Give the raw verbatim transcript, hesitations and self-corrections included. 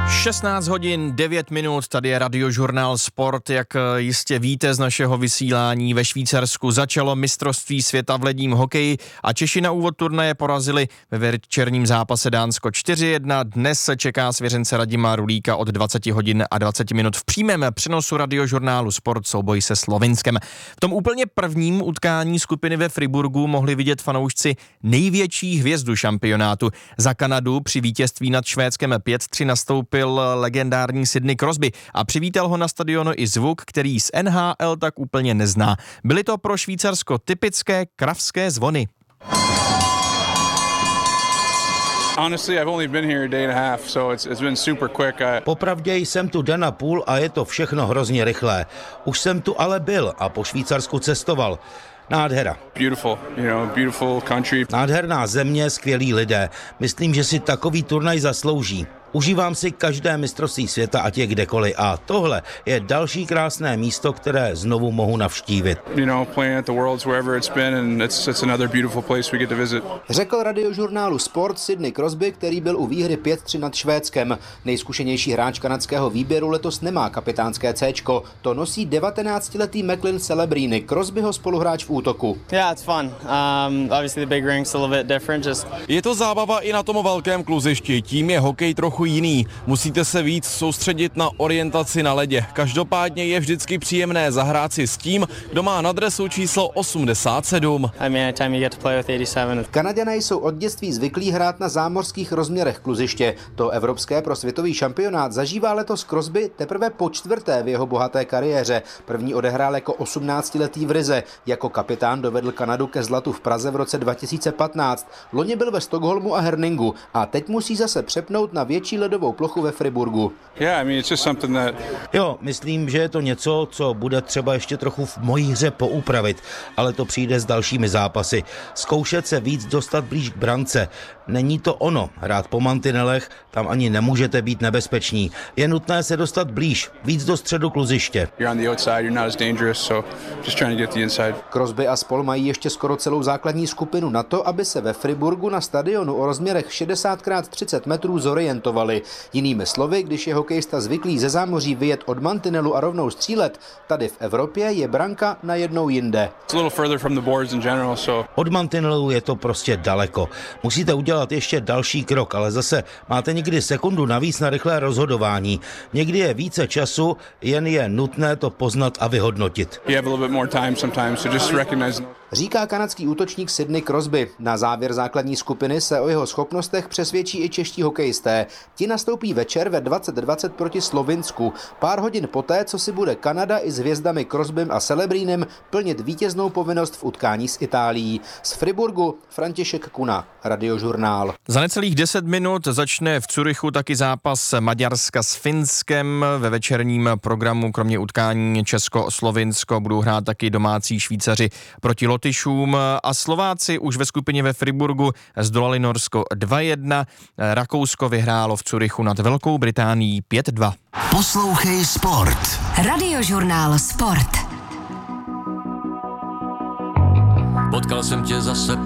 šestnáct hodin devět minut, tady je Radiožurnál Sport. Jak jistě víte z našeho vysílání, ve Švýcarsku začalo mistrovství světa v ledním hokeji a Češi na úvod turnaje porazili ve večerním zápase Dánsko čtyři jedna. Dnes se čeká svěřence Radima Rulíka od dvacet hodin a dvacet minut v přímém přenosu Radiožurnálu Sport souboj se Slovinskem. V tom úplně prvním utkání skupiny ve Friburgu mohli vidět fanoušci největší hvězdu šampionátu. Za Kanadu při vítězství nad Švédskem pět tři nastoupil legendární Sidney Crosby a přivítal ho na stadionu i zvuk, který z N H L tak úplně nezná. Byly to pro Švýcarsko typické kravské zvony. Honestly, I've only been here a day and a half, so it's it's been super quick. I... Popravdě jsem tu den a půl a je to všechno hrozně rychlé. Už jsem tu ale byl a po Švýcarsku cestoval. Nádhera. Beautiful, you know, beautiful country. Nádherná země, skvělí lidé. Myslím, že si takový turnaj zaslouží. Užívám si každé mistrovství světa, ať je kdekoliv, a tohle je další krásné místo, které znovu mohu navštívit. You know, playing at the Worlds wherever it's been, and it's it's another beautiful place we get to visit. Řekl Radiožurnálu Sport Sidney Crosby, který byl u výhry pět tři nad Švédskem. Nejzkušenější hráč kanadského výběru letos nemá kapitánské céčko. To nosí devatenáctiletý Macklin Celebrini, Crosbyho spoluhráč v útoku. Yeah, it's fun. Um, obviously the big ring's a little bit different. Just... Je to zábava i na tom velkém kluzišti. Tím je hokej trochu jiný. Musíte se víc soustředit na orientaci na ledě. Každopádně je vždycky příjemné zahrát si s tím, kdo má na dresu číslo osmdesát sedm. I mean, time you get to play with eighty-seven. Kanaďané jsou od dětství zvyklí hrát na zámořských rozměrech kluziště. To evropské pro světový šampionát zažívá letos Crosby teprve po čtvrté v jeho bohaté kariéře. První odehrál jako osmnáctiletý v Rize. Jako kapitán dovedl Kanadu ke zlatu v Praze v roce dva tisíce patnáct. Loni byl ve Stockholmu a Herningu a teď musí zase přepnout na větší ledovou plochu ve Friburgu. Yeah, I mean, it's just something that... Jo, myslím, že je to něco, co bude třeba ještě trochu v mojí hře poupravit, ale to přijde s dalšími zápasy. Zkoušet se víc dostat blíž k brance. Není to ono, hrát po mantinelech, tam ani nemůžete být nebezpeční. Je nutné se dostat blíž, víc do středu kluziště. You're on the outside, you're not as dangerous, so just trying to get the inside. Crosby a spol mají ještě skoro celou základní skupinu na to, aby se ve Friburgu na stadionu o rozměrech šedesát krát třicet metrů zorientovali. Jinými slovy, když je hokejista zvyklý ze zámoří vyjet od mantinelu a rovnou střílet, tady v Evropě je branka najednou jinde. It's a little further from the boards in general, so... Od mantinelu je to prostě daleko. Musíte udělat ještě další krok, ale zase máte někdy sekundu navíc na rychlé rozhodování. Někdy je více času, jen je nutné to poznat a vyhodnotit. You have a little bit more time sometimes, so just recognize... Říká kanadský útočník Sidney Crosby. Na závěr základní skupiny se o jeho schopnostech přesvědčí i čeští hokejisté. Ti nastoupí večer ve dvacet dvacet proti Slovinsku. Pár hodin poté, co si bude Kanada i s hvězdami Crosbym a Celebrinem plnit vítěznou povinnost v utkání s Itálií. Z Friburgu František Kuna, Radiožurnál. Za necelých deset minut začne v Curychu taky zápas Maďarska s Finskem. Ve večerním programu kromě utkání Česko-Slovinsko budou hrát taky domácí Švýcaři proti Lotyšům a Slováci už ve skupině ve Friburgu zdolali Norsko dva jedna. Rakousko vyhrálo v Curychu nad Velkou Británií pět dva. Poslouchej Sport. Radiožurnál Sport. Potkal jsem tě zase